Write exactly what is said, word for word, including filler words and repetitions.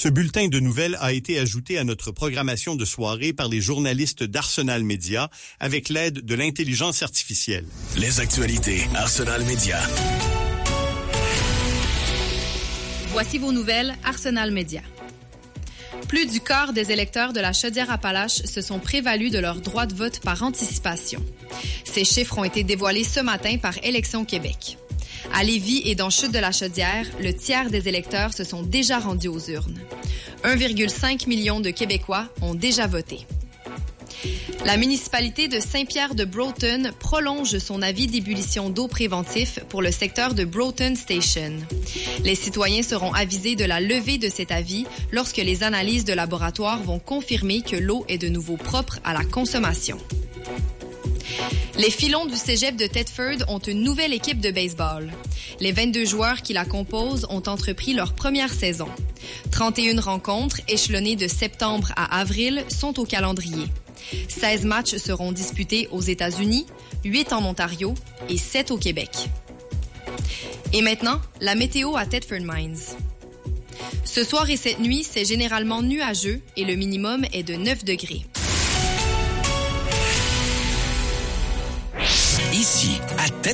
Ce bulletin de nouvelles a été ajouté à notre programmation de soirée par les journalistes d'Arsenal Média avec l'aide de l'intelligence artificielle. Les actualités Arsenal Média. Voici vos nouvelles Arsenal Média. Plus du quart des électeurs de la Chaudière-Appalaches se sont prévalus de leur droit de vote par anticipation. Ces chiffres ont été dévoilés ce matin par Élections Québec. À Lévis et dans Chute-de-la-Chaudière, le tiers des électeurs se sont déjà rendus aux urnes. un virgule cinq million de Québécois ont déjà voté. La municipalité de Saint-Pierre-de-Broughton prolonge son avis d'ébullition d'eau préventif pour le secteur de Broughton Station. Les citoyens seront avisés de la levée de cet avis lorsque les analyses de laboratoire vont confirmer que l'eau est de nouveau propre à la consommation. Les Filons du cégep de Thetford ont une nouvelle équipe de baseball. Les vingt-deux joueurs qui la composent ont entrepris leur première saison. trente et une rencontres, échelonnées de septembre à avril, sont au calendrier. seize matchs seront disputés aux États-Unis, huit en Ontario et sept au Québec. Et maintenant, la météo à Thetford Mines. Ce soir et cette nuit, c'est généralement nuageux et le minimum est de neuf degrés. Ici, à Thetford.